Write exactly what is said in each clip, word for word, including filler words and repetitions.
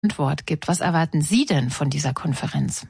Antwort gibt. Was erwarten Sie denn von dieser Konferenz?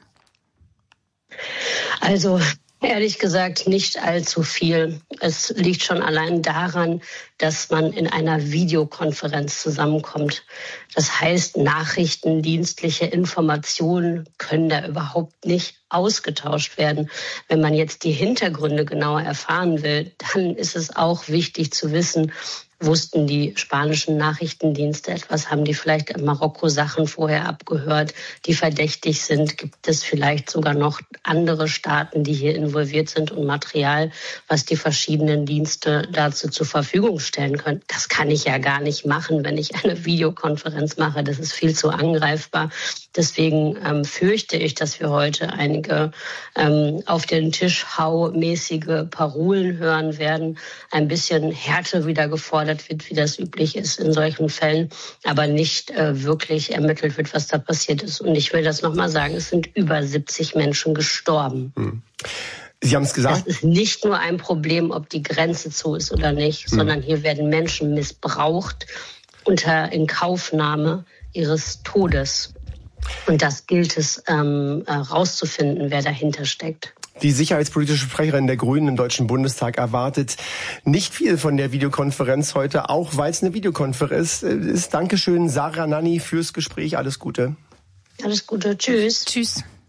Also ehrlich gesagt nicht allzu viel. Es liegt schon allein daran, dass man in einer Videokonferenz zusammenkommt. Das heißt, nachrichtendienstliche Informationen können da überhaupt nicht ausgetauscht werden. Wenn man jetzt die Hintergründe genauer erfahren will, dann ist es auch wichtig zu wissen, wussten die spanischen Nachrichtendienste etwas? Haben die vielleicht in Marokko Sachen vorher abgehört, die verdächtig sind? Gibt es vielleicht sogar noch andere Staaten, die hier involviert sind und Material, was die verschiedenen Dienste dazu zur Verfügung stellen können? Das kann ich ja gar nicht machen, wenn ich eine Videokonferenz mache. Das ist viel zu angreifbar. Deswegen ähm, fürchte ich, dass wir heute einige ähm, auf den Tisch hau-mäßige Parolen hören werden. Ein bisschen Härte wieder gefordert wird, wie das üblich ist in solchen Fällen, aber nicht äh, wirklich ermittelt wird, was da passiert ist. Und ich will das nochmal sagen, es sind über siebzig Menschen gestorben. Hm. Sie haben es gesagt. Das ist nicht nur ein Problem, ob die Grenze zu ist oder nicht, hm. sondern hier werden Menschen missbraucht unter Inkaufnahme ihres Todes. Und das gilt es ähm, rauszufinden, wer dahinter steckt. Die sicherheitspolitische Sprecherin der Grünen im Deutschen Bundestag erwartet nicht viel von der Videokonferenz heute, auch weil es eine Videokonferenz ist. Dankeschön, Sarah Nanni, fürs Gespräch. Alles Gute. Alles Gute. Tschüss. Tschüss.